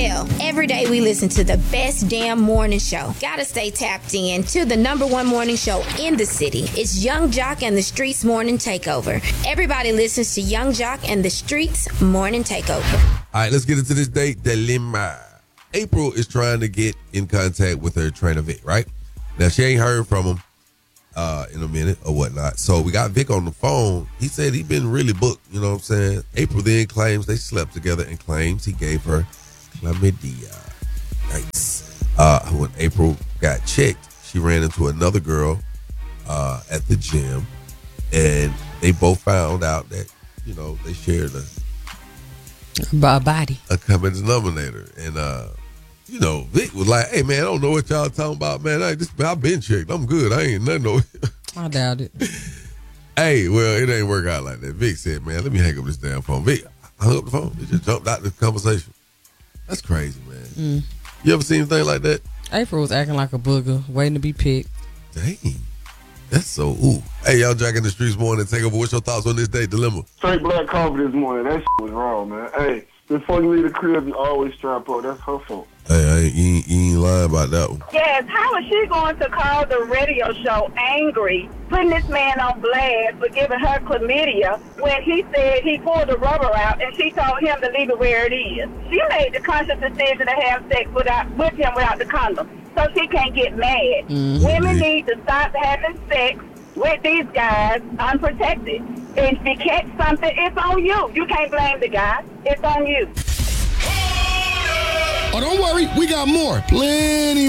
Every day we listen to the best damn morning show. Gotta stay tapped in to the number one morning show in the city. It's Young Jock and the Streets Morning Takeover. Everybody listens to Young Jock and the Streets Morning Takeover. All right, let's get into this date dilemma. April is trying to get in contact with her trainer Vic, right? Now, she ain't heard from him in a minute or whatnot. So we got Vic on the phone. He said he been really booked, you know what I'm saying? April then claims they slept together and claims he gave her chlamydia. Nice. When April got checked, she ran into another girl at the gym, and they both found out that, you know, they shared a body, a common denominator. And you know, Vic was like, "Hey man, I don't know what y'all talking about, man. I've been checked. I'm good. I ain't nothing." No. I doubt it. Hey, well, it ain't work out like that. Vic said, "Man, let me hang up this damn phone." Vic hung up the phone. It just jumped out the conversation. That's crazy, man. You ever seen anything like that? April was acting like a booger, waiting to be picked. Dang. That's so, ooh. Hey, y'all, Jack in the Streets Morning Takeover. What's your thoughts on this date dilemma? Straight black coffee this morning. That shit was wrong, man. Hey, before you leave the crib, you always strap up. That's her fault. Hey, you ain't lying about that one. Yes, how is she going to call the radio show angry, putting this man on blast for giving her chlamydia when he said he pulled the rubber out and she told him to leave it where it is? She made the conscious decision to have sex with him without the condom, so she can't get mad. Women need to stop having sex with these guys unprotected. And if you catch something, it's on you. You can't blame the guy. It's on you. Oh, don't worry. We got more. Plenty